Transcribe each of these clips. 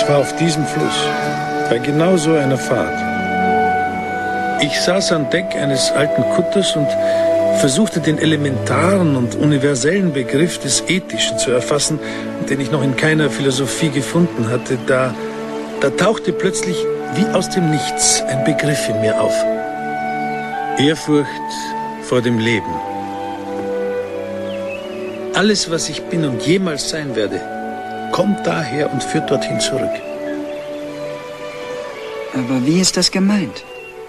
war auf diesem Fluss, bei genau so einer Fahrt. Ich saß an Deck eines alten Kutters und versuchte den elementaren und universellen Begriff des Ethischen zu erfassen, den ich noch in keiner Philosophie gefunden hatte. Da tauchte plötzlich wie aus dem Nichts ein Begriff in mir auf. Ehrfurcht vor dem Leben. Alles, was ich bin und jemals sein werde, kommt daher und führt dorthin zurück. Aber wie ist das gemeint?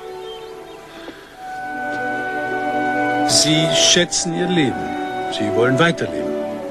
Sie schätzen ihr Leben. Sie wollen weiterleben.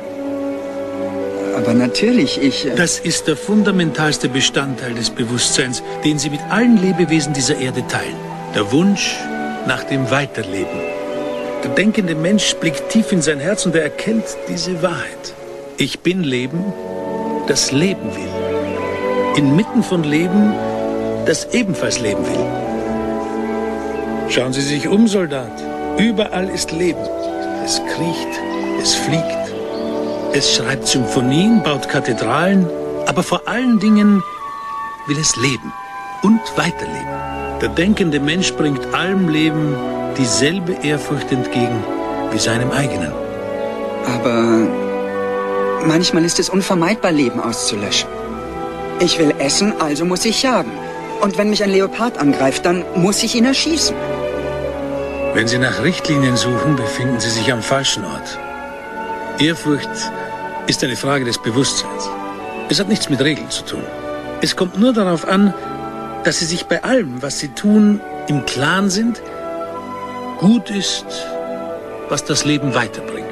Aber natürlich, Das ist der fundamentalste Bestandteil des Bewusstseins, den Sie mit allen Lebewesen dieser Erde teilen. Der Wunsch nach dem Weiterleben. Der denkende Mensch blickt tief in sein Herz und er erkennt diese Wahrheit. Ich bin Leben, das leben will. Inmitten von Leben, das ebenfalls leben will. Schauen Sie sich um, Soldat. Überall ist Leben. Es kriecht, es fliegt, es schreibt Symphonien, baut Kathedralen, aber vor allen Dingen will es leben und weiterleben. Der denkende Mensch bringt allem Leben dieselbe Ehrfurcht entgegen wie seinem eigenen. Aber manchmal ist es unvermeidbar, Leben auszulöschen. Ich will essen, also muss ich jagen. Und wenn mich ein Leopard angreift, dann muss ich ihn erschießen. Wenn Sie nach Richtlinien suchen, befinden Sie sich am falschen Ort. Ehrfurcht ist eine Frage des Bewusstseins. Es hat nichts mit Regeln zu tun. Es kommt nur darauf an, dass Sie sich bei allem, was Sie tun, im Klaren sind, gut ist, was das Leben weiterbringt.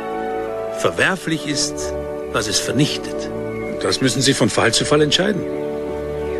Verwerflich ist, was es vernichtet. Das müssen Sie von Fall zu Fall entscheiden.